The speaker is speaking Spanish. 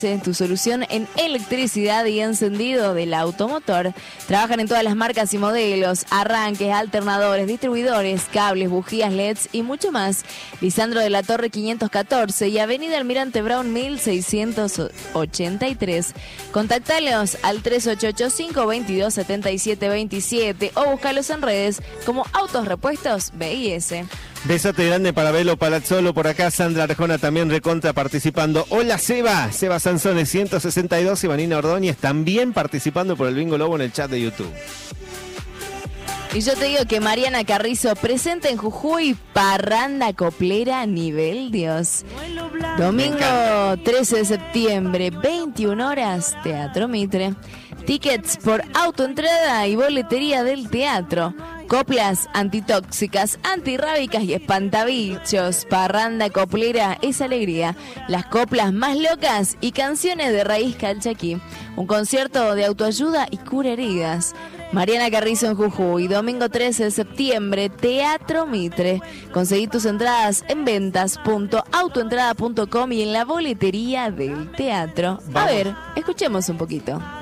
Tu solución en electricidad y encendido del automotor. Trabajan en todas las marcas y modelos, arranques, alternadores, distribuidores, cables, bujías, LEDs y mucho más. Lisandro de la Torre 514 y Avenida Almirante Brown 1683. Contactalos al 3885-227727 o búscalos en redes como Autos Repuestos BIS. Besote grande para Belo Palazzolo. Por acá Sandra Arjona también recontra participando. Hola Seba Sanzones 162 y Vanina Ordóñez también participando por el Bingo Lobo en el chat de YouTube. Y yo te digo que Mariana Carrizo presenta en Jujuy parranda coplera nivel Dios. Domingo 13 de septiembre, 21 horas, Teatro Mitre. Tickets por autoentrada y boletería del teatro. Coplas antitóxicas, antirrábicas y espantabichos. Parranda coplera es alegría. Las coplas más locas y canciones de raíz calchaquí. Un concierto de autoayuda y cura heridas. Mariana Carrizo en Jujuy, domingo 13 de septiembre, Teatro Mitre. Conseguí tus entradas en ventas.autoentrada.com y en la boletería del teatro. A ver, escuchemos un poquito.